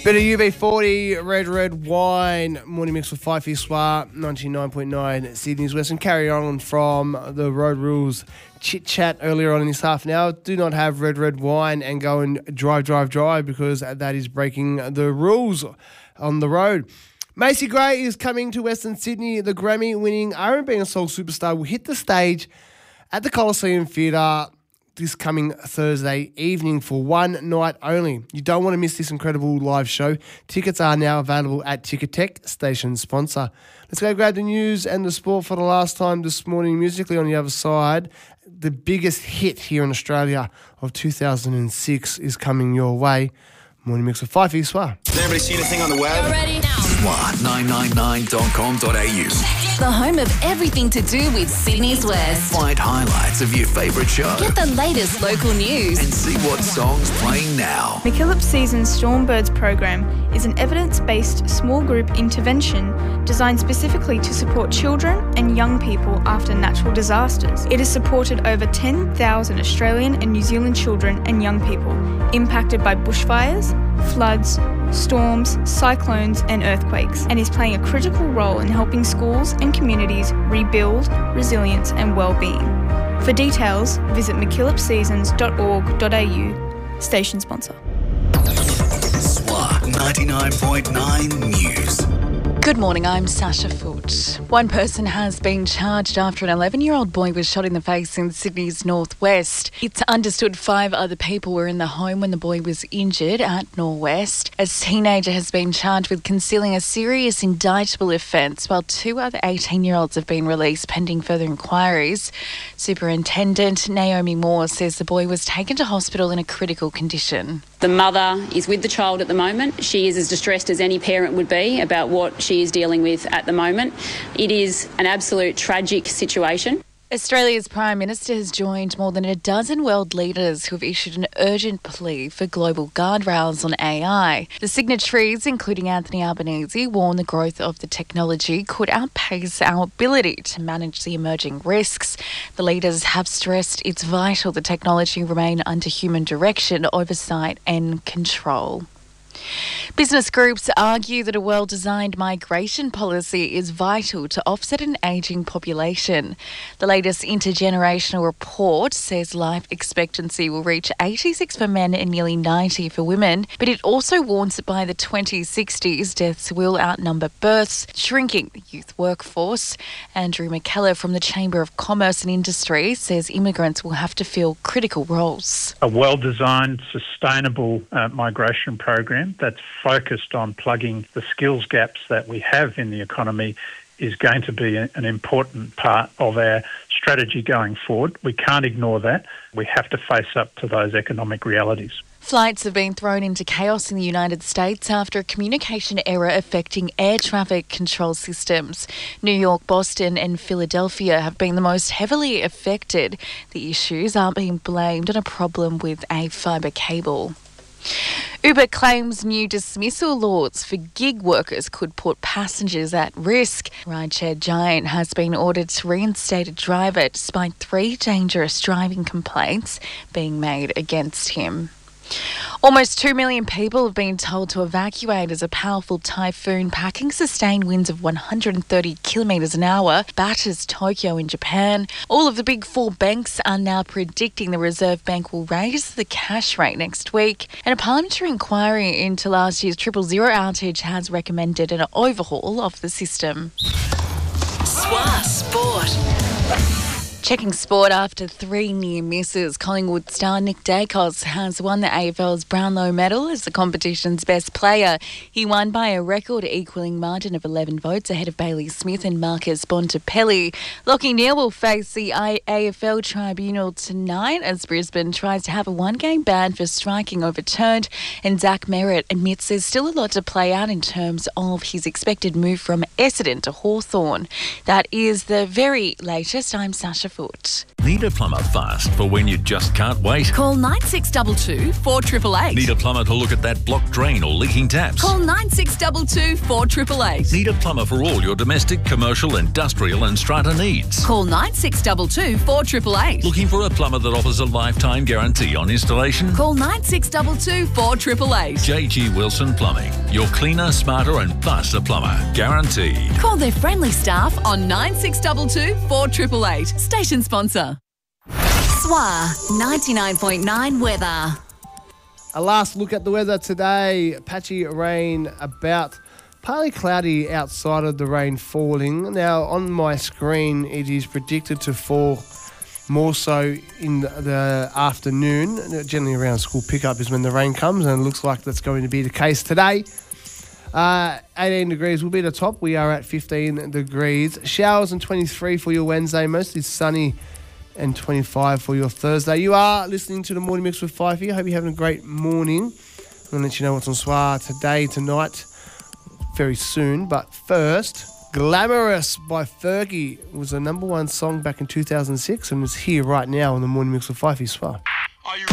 Bit of UB40, red wine, morning mix with Fife Soir, 99.9 Sydney's West. And carry on from the Road Rules chit chat earlier on in this half an hour. Do not have red wine and go and drive because that is breaking the rules on the road. Macy Gray is coming to Western Sydney. The Grammy-winning R&B and soul superstar will hit the stage at the Coliseum Theatre this coming Thursday evening for one night only. You don't want to miss this incredible live show. Tickets are now available at Ticketek, station sponsor. Let's go grab the news and the sport for the last time this morning. Musically on the other side, the biggest hit here in Australia of 2006 is coming your way. Morning mix with Fife Soir. Has anybody seen anything on the web? Ready now. Swat999.com.au. The home of everything to do with Sydney's West. Find highlights of your favourite show. Get the latest local news. And see what song's playing now. McKillop Season's Stormbirds program is an evidence-based small group intervention designed specifically to support children and young people after natural disasters. It has supported over 10,000 Australian and New Zealand children and young people impacted by bushfires, floods, storms, cyclones and earthquakes, and is playing a critical role in helping schools and communities rebuild resilience and well-being. For details, visit mckillopseasons.org.au. Station sponsor. Swat 99.9 News. Good morning, I'm Sasha Foote. One person has been charged after an 11-year-old boy was shot in the face in Sydney's northwest. It's understood 5 other people were in the home when the boy was injured at Norwest. A teenager has been charged with concealing a serious indictable offence, while 2 other 18-year-olds have been released pending further inquiries. Superintendent Naomi Moore says the boy was taken to hospital in a critical condition. The mother is with the child at the moment. She is as distressed as any parent would be about what she is dealing with at the moment. It is an absolute tragic situation. Australia's Prime Minister has joined more than a dozen world leaders who have issued an urgent plea for global guardrails on AI. The signatories, including Anthony Albanese, warn the growth of the technology could outpace our ability to manage the emerging risks. The leaders have stressed it's vital the technology remain under human direction, oversight and control. Business groups argue that a well-designed migration policy is vital to offset an ageing population. The latest intergenerational report says life expectancy will reach 86 for men and nearly 90 for women, but it also warns that by the 2060s, deaths will outnumber births, shrinking the youth workforce. Andrew McKellar from the Chamber of Commerce and Industry says immigrants will have to fill critical roles. A well-designed, sustainable migration program that's focused on plugging the skills gaps that we have in the economy is going to be an important part of our strategy going forward. We can't ignore that. We have to face up to those economic realities. Flights have been thrown into chaos in the United States after a communication error affecting air traffic control systems. New York, Boston and Philadelphia have been the most heavily affected. The issues are being blamed on a problem with a fibre cable. Uber claims new dismissal laws for gig workers could put passengers at risk. Rideshare giant has been ordered to reinstate a driver despite 3 dangerous driving complaints being made against him. Almost 2 million people have been told to evacuate as a powerful typhoon packing sustained winds of 130 kilometres an hour batters Tokyo in Japan. All of the big 4 banks are now predicting the Reserve Bank will raise the cash rate next week. And a parliamentary inquiry into last year's 000 outage has recommended an overhaul of the system. Swat Sport. Checking sport after 3 near misses, Collingwood star Nick Dacos has won the AFL's Brownlow medal as the competition's best player. He won by a record equalling margin of 11 votes ahead of Bailey Smith and Marcus Bontempelli. Lachie Neale will face the AFL tribunal tonight as Brisbane tries to have a 1-game ban for striking overturned, and Zach Merritt admits there's still a lot to play out in terms of his expected move from Essendon to Hawthorn. That is the very latest. I'm Sasha barefoot. Need a plumber fast for when you just can't wait? Call 9622 4888. Need a plumber to look at that blocked drain or leaking taps? Call 9622 4888. Need a plumber for all your domestic, commercial, industrial and strata needs? Call 9622 4888. Looking for a plumber that offers a lifetime guarantee on installation? Call 9622 4888. JG Wilson Plumbing. Your cleaner, smarter and faster plumber. Guaranteed. Call their friendly staff on 9622 4888. Station sponsor. SWA 99.9 weather. A last look at the weather today. Patchy rain about. Partly cloudy outside of the rain falling. Now, on my screen, it is predicted to fall more so in the afternoon. Generally around school pickup is when the rain comes, and it looks like that's going to be the case today. 18 degrees will be the top. We are at 15 degrees. Showers and 23 for your Wednesday. Mostly sunny and 25 for your Thursday. You are listening to the Morning Mix with Fifey. I hope you're having a great morning. I'm going to let you know what's on SWA today, tonight, very soon. But first, Glamorous by Fergie. It was a number one song back in 2006 and is here right now on the Morning Mix with Fifey. SWA. Are you